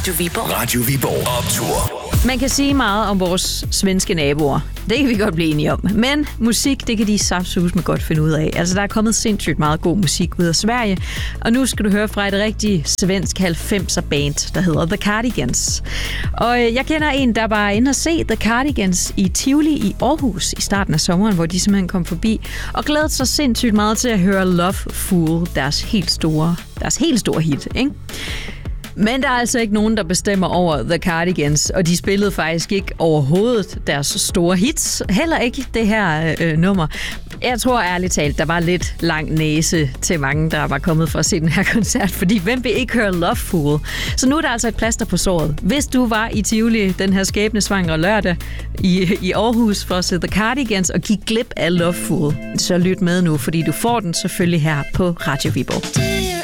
Radio Viborg. Radio Viborg Optur. Man kan sige meget om vores svenske naboer. Det kan vi godt blive enige om. Men musik, det kan de saftsuseme godt finde ud af. Altså, der er kommet sindssygt meget god musik ud af Sverige. Og nu skal du høre fra et rigtig svensk 90'er band, der hedder The Cardigans. Og jeg kender en, der var inde og se The Cardigans i Tivoli i Aarhus i starten af sommeren, hvor de simpelthen kom forbi og glædede sig sindssygt meget til at høre Love Fool, deres helt store hit, ikke? Men der er altså ikke nogen, der bestemmer over The Cardigans, og de spillede faktisk ikke overhovedet deres store hits. Heller ikke det her nummer. Jeg tror ærligt talt, der var lidt lang næse til mange, der var kommet for at se den her koncert, fordi hvem vil ikke høre Love Fool? Så nu er der altså et plaster på såret. Hvis du var i Tivoli den her skæbnesvangre lørdag i Aarhus for at se The Cardigans og gik glip af Love Fool, så lyt med nu, fordi du får den selvfølgelig her på Radio Viborg.